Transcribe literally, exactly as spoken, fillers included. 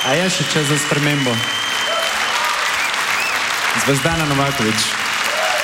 A je še čas za spremembo? Zvezdana Novaković.